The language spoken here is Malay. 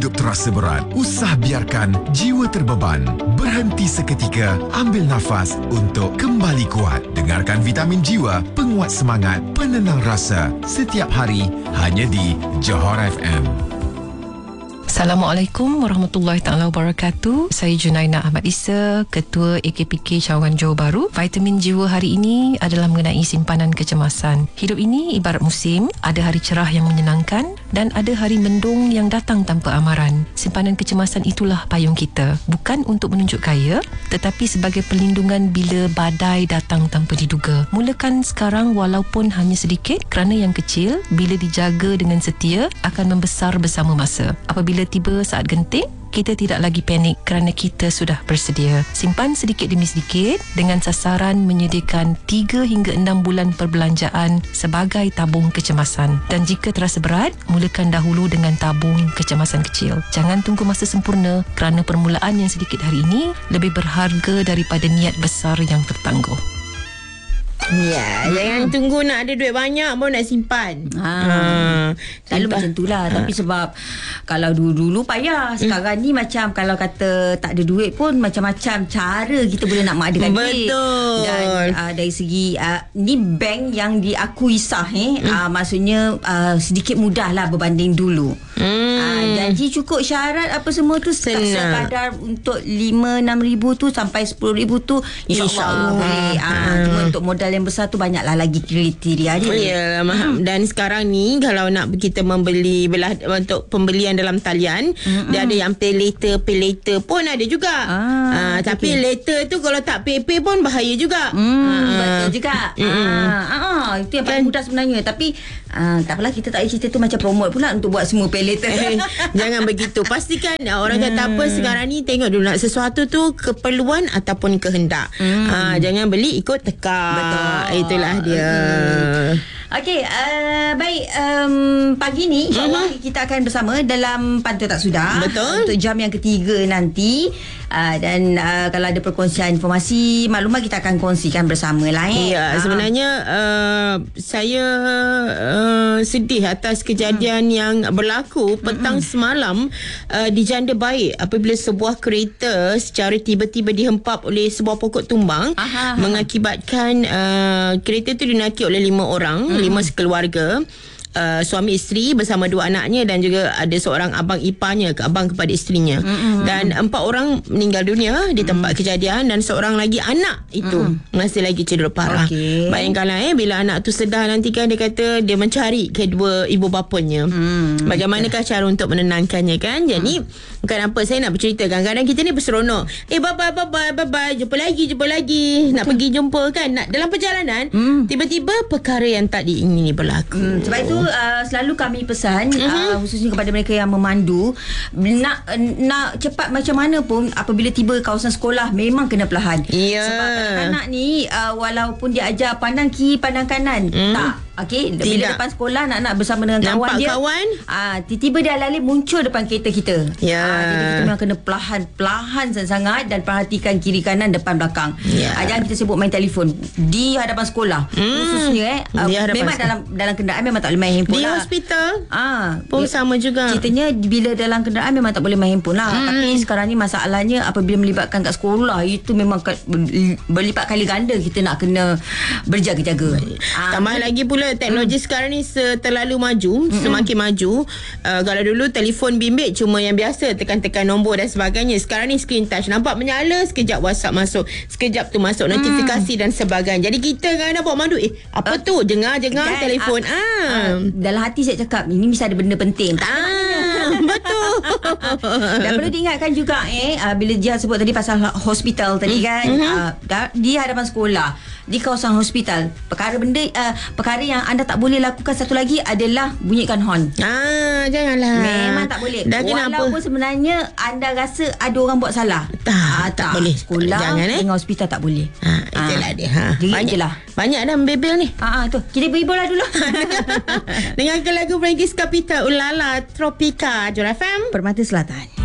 hidup terasa berat, usah biarkan jiwa terbeban. Berhenti seketika, ambil nafas untuk kembali kuat. Dengarkan Vitamin Jiwa, penguat semangat, penenang rasa. Setiap hari, hanya di Johor FM. Assalamualaikum warahmatullahi taala wabarakatuh. Saya Junaina Ahmad Isa, Ketua AKPK Cawangan Johor Bahru. Vitamin Jiwa hari ini adalah mengenai simpanan kecemasan. Hidup ini ibarat musim, ada hari cerah yang menyenangkan dan ada hari mendung yang datang tanpa amaran. Simpanan kecemasan itulah payung kita, bukan untuk menunjuk kaya, tetapi sebagai perlindungan bila badai datang tanpa diduga. Mulakan sekarang walaupun hanya sedikit, kerana yang kecil bila dijaga dengan setia akan membesar bersama masa. Apabila tiba saat genting, kita tidak lagi panik kerana kita sudah bersedia. Simpan sedikit demi sedikit dengan sasaran menyediakan 3 hingga 6 bulan perbelanjaan sebagai tabung kecemasan. Dan jika terasa berat, mulakan dahulu dengan tabung kecemasan kecil. Jangan tunggu masa sempurna kerana permulaan yang sedikit hari ini lebih berharga daripada niat besar yang tertangguh. Ya, jangan tunggu nak ada duit banyak baru nak simpan. Selalu macam itulah. Tapi sebab kalau dulu payah, sekarang ni macam kalau kata tak ada duit pun macam-macam cara kita boleh nak mengadakan duit. Betul. Dan dari segi ni bank yang diakui sah maksudnya sedikit mudah lah berbanding dulu. Janji cukup syarat apa semua tu sekadar untuk 5-6 ribu tu sampai 10 ribu tu InsyaAllah boleh. Cuma untuk modal yang besar tu banyaklah lagi kriteria dia. Ya, dan sekarang ni kalau nak kita membeli untuk pembelian dalam talian, dia ada yang pay later pun ada juga. Tapi later tu kalau tak pay pun bahaya juga. Betul juga. Itu yang paling mudah sebenarnya. Tapi tak apalah, kita tak cerita tu macam promote pula untuk buat semua pay later. Jangan begitu. Pastikan orang kata apa sekarang ni, tengok dulu nak sesuatu tu keperluan ataupun kehendak. Jangan beli ikut tekak. Betul. Itulah dia. Okey, baik, pagi ni insyaAllah kita akan bersama dalam Pantau Tak Sudah. Betul. Untuk jam yang ketiga nanti. Dan kalau ada perkongsian informasi, maklumat, kita akan kongsikan bersama lah. Ya, sebenarnya saya sedih atas kejadian yang berlaku petang semalam di Janda Baik apabila sebuah kereta secara tiba-tiba dihempap oleh sebuah pokok tumbang, mengakibatkan kereta itu dinaiki oleh 5 orang, 5 sekeluarga. Suami isteri bersama 2 anaknya dan juga ada seorang abang iparnya, abang kepada isterinya. Dan 4 orang meninggal dunia di tempat kejadian dan seorang lagi anak itu masih lagi cedera parah. Bayangkanlah bila anak tu sedar nanti kan, dia kata dia mencari kedua ibu bapanya. Bagaimanakah cara untuk menenangkannya kan? Jadi bukan apa, saya nak bercerita, kadang-kadang kita ni berseronok. Bye-bye, jumpa lagi. Nak pergi jumpa kan, nak dalam perjalanan tiba-tiba perkara yang tak diingini berlaku. Sebab itu selalu kami pesan khususnya kepada mereka yang memandu, nak cepat macam mana pun apabila tiba kawasan sekolah memang kena perlahan. Sebab anak-anak ni walaupun dia ajar pandang kiri pandang kanan, tak. Okey, bila depan sekolah anak-anak bersama dengan kawan dia, tiba-tiba dia alih-alih muncul depan kereta kita. Jadi kita memang kena perlahan sangat dan perhatikan kiri kanan depan belakang. Jangan kita sibuk main telefon di hadapan sekolah. Khususnya memang dalam kenderaan memang tak boleh main handphone di lah. hospital pun sama juga. Ceritanya bila dalam kenderaan memang tak boleh main handphone lah. Tapi sekarang ni masalahnya apabila melibatkan kat sekolah, itu memang berlipat kali ganda kita nak kena berjaga-jaga. Tambah lagi pula teknologi sekarang ni terlalu maju, semakin maju. Kalau dulu telefon bimbit cuma yang biasa tekan-tekan nombor dan sebagainya, sekarang ni screen touch, nampak menyala, sekejap WhatsApp masuk, sekejap tu masuk notifikasi dan sebagainya. Jadi kita kan nak buat mandu, apa tu jengar telefon. Dalam hati saya cakap ini mesti ada benda penting. Betul. Dan perlu diingatkan juga bila dia sebut tadi pasal hospital tadi kan, di hadapan sekolah, di kawasan hospital, perkara yang anda tak boleh lakukan satu lagi adalah bunyikan horn. Janganlah. Memang tak boleh. Dan walaupun sebenarnya anda rasa ada orang buat salah, tak boleh. Sekolah dengan hospital tak boleh. Itulah dia. Banyak dah membebel ni. Tu kita berhibur lah dulu. Dengarkan lagu Frankie Capita Ulala Tropika, Johor FM, Permata Selatan.